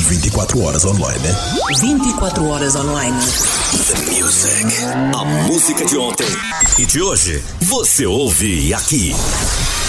24 horas online, né? 24 horas online. The Music. A música de ontem e de hoje. Você ouve aqui.